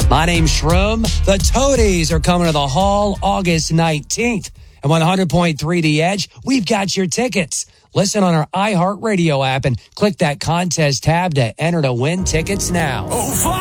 My name's Shroom. The Toadies are coming to the Hall August 19th. And 100.3 The Edge, we've got your tickets. Listen on our iHeartRadio app and click that contest tab to enter to win tickets now.